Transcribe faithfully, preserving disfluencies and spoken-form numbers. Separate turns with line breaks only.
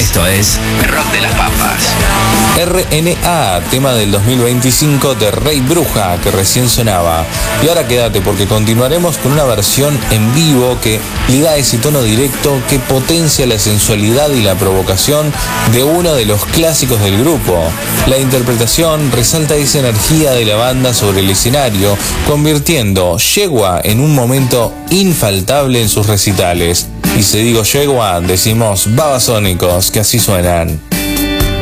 Esto es Rock de las Pampas.
R N A, tema del dos mil veinticinco de Rey Bruja, que recién sonaba. Y ahora quédate porque continuaremos con una versión en vivo que le da ese tono directo que potencia la sensualidad y la provocación de uno de los clásicos del grupo. La interpretación resalta esa energía de la banda sobre el escenario, convirtiendo Yegua en un momento infaltable en sus recitales. Y si digo Yegua, decimos Babasónicos, que así suenan.